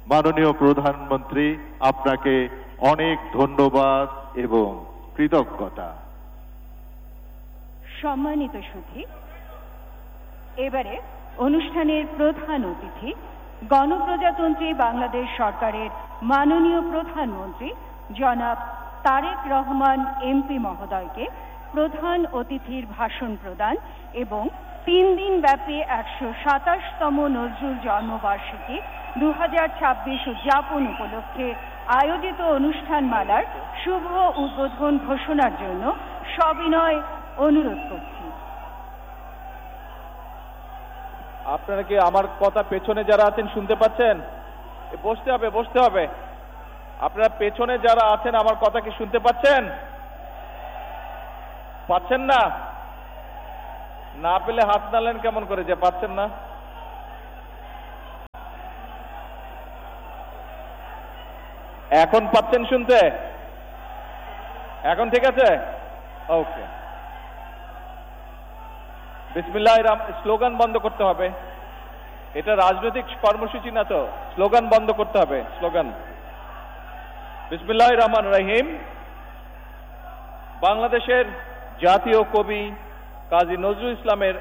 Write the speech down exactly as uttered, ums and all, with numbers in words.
মাননীয় প্রধানমন্ত্রী, আপনাকে অনেক ধন্যবাদ এবং কৃতজ্ঞতা। সম্মানিত সুধী, এবারে অনুষ্ঠানের প্রধান অতিথি গণপ্রজাতন্ত্রী বাংলাদেশ সরকারের মাননীয় প্রধানমন্ত্রী জনাব তারেক রহমান এমপি মহোদয়কে প্রধান অতিথির ভাষণ প্রদান এবং তিন দিন ব্যাপী একশো সাতাশতম নজরুল জন্মবার্ষিকী দু হাজার ছাব্বিশ উদযাপন উপলক্ষে আয়োজিত অনুষ্ঠানমালার শুভ উদ্বোধন ঘোষণার জন্য সবিনয় অনুরোধ করছি। আপনারা কি আমার কথা পেছনে যারা আছেন শুনতে পাচ্ছেন? বসতে হবে বসতে হবে আপনারা পেছনে যারা আছেন আমার কথা কি শুনতে পাচ্ছেন? পাচ্ছেন না? না পেলে হাত নাড়লেন কেমন করে যে পাচ্ছেন না? এখন পাচ্ছেন শুনতে? এখন ঠিক আছে? ওকে। বিসমিল্লাহির রহমানির স্লোগান বন্ধ করতে হবে। এটা রাজনৈতিক কর্মসূচি না তো, স্লোগান বন্ধ করতে হবে। স্লোগান বিসমিল্লাহির রহমানির রহিম। বাংলাদেশের জাতীয় কবি কাজী নজরুল ইসলামের